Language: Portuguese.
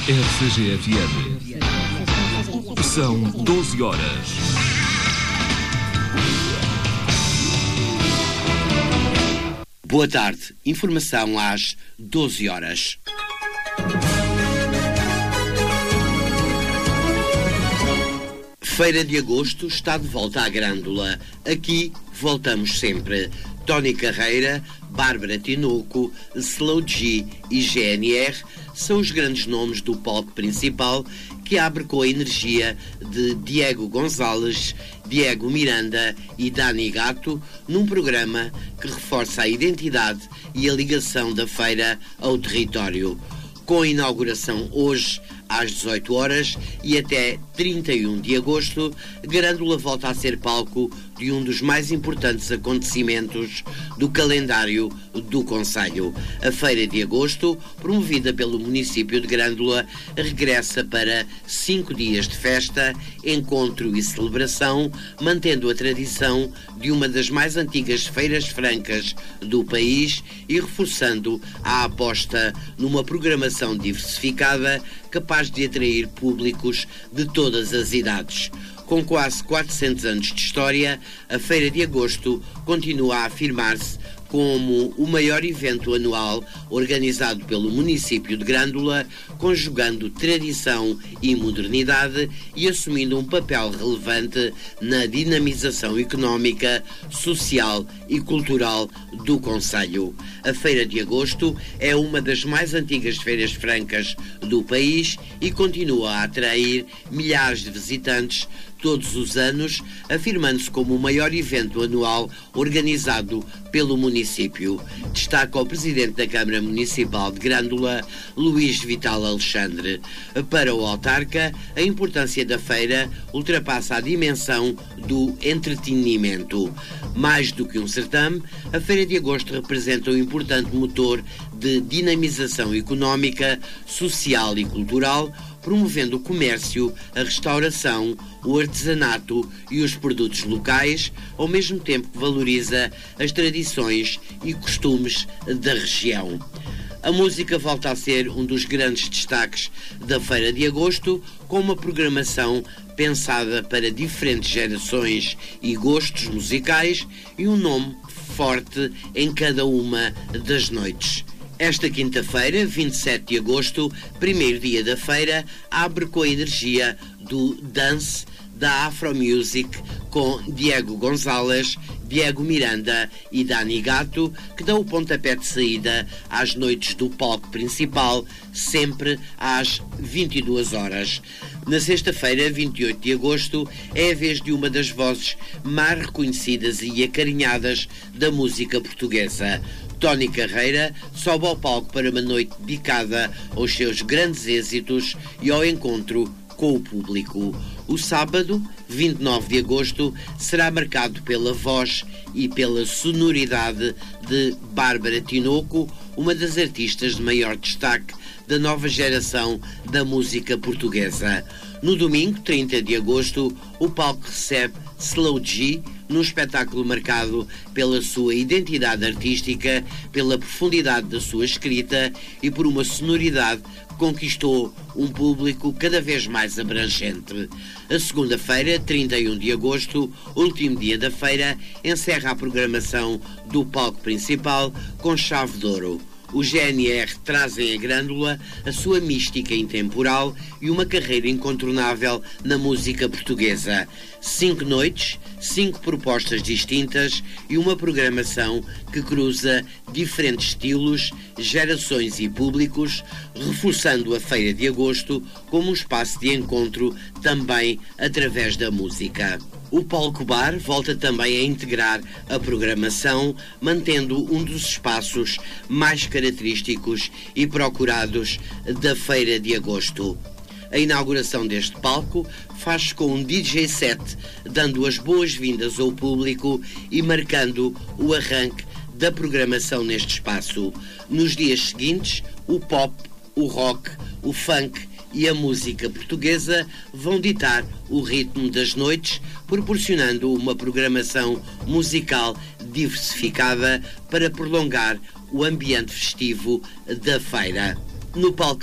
RCG-FM. São 12 horas. Boa tarde. Informação às 12 horas. Feira de Agosto está de volta à Grândola. Aqui voltamos sempre. Tony Carreira, Bárbara Tinoco, Slow G e GNR são os grandes nomes do palco principal, que abre com a energia de Diego Gonzalez, Diego Miranda e Dani Gato, num programa que reforça a identidade e a ligação da feira ao território. Com a inauguração hoje às 18 horas e até 31 de agosto, Grândola volta a ser palco de um dos mais importantes acontecimentos do calendário do concelho. A Feira de Agosto, promovida pelo município de Grândola, regressa para 5 dias de festa, encontro e celebração, mantendo a tradição de uma das mais antigas feiras francas do país e reforçando a aposta numa programação diversificada capaz de atrair públicos de todas as idades. Com quase 400 anos de história, a Feira de Agosto continua a afirmar-se como o maior evento anual organizado pelo município de Grândola, conjugando tradição e modernidade e assumindo um papel relevante na dinamização económica, social e cultural do concelho. A Feira de Agosto é uma das mais antigas feiras francas do país e continua a atrair milhares de visitantes todos os anos, afirmando-se como o maior evento anual organizado pelo município. Destaca o presidente da Câmara Municipal de Grândola, Luís Vital Alexandre. Para o autarca, a importância da feira ultrapassa a dimensão do entretenimento. Mais do que um certame, a Feira de Agosto representa um importante motor de dinamização económica, social e cultural, promovendo o comércio, a restauração, o artesanato e os produtos locais, ao mesmo tempo que valoriza as tradições e costumes da região. A música volta a ser um dos grandes destaques da Feira de Agosto, com uma programação pensada para diferentes gerações e gostos musicais e um nome forte em cada uma das noites. Esta quinta-feira, 27 de agosto, primeiro dia da feira, abre com a energia do dance da Afro Music com Diego Gonzalez, Diego Miranda e Dani Gato, que dão o pontapé de saída às noites do palco principal, sempre às 22 horas. Na sexta-feira, 28 de agosto, é a vez de uma das vozes mais reconhecidas e acarinhadas da música portuguesa. Tony Carreira sobe ao palco para uma noite dedicada aos seus grandes êxitos e ao encontro com o público. O sábado, 29 de agosto, será marcado pela voz e pela sonoridade de Bárbara Tinoco, uma das artistas de maior destaque da nova geração da música portuguesa. No domingo, 30 de agosto, o palco recebe Slow G, num espetáculo marcado pela sua identidade artística, pela profundidade da sua escrita e por uma sonoridade que conquistou um público cada vez mais abrangente. A segunda-feira, 31 de agosto, último dia da feira, encerra a programação do palco principal com chave de ouro. Os GNR trazem a Grândola a sua mística intemporal e uma carreira incontornável na música portuguesa. 5 noites, 5 propostas distintas e uma programação que cruza diferentes estilos, gerações e públicos, reforçando a Feira de Agosto como um espaço de encontro também através da música. O Palco Bar volta também a integrar a programação, mantendo um dos espaços mais característicos e procurados da Feira de Agosto. A inauguração deste palco faz com um DJ set, dando as boas-vindas ao público e marcando o arranque da programação neste espaço. Nos dias seguintes, o pop, o rock, o funk e a música portuguesa vão ditar o ritmo das noites, proporcionando uma programação musical diversificada para prolongar o ambiente festivo da feira. No palco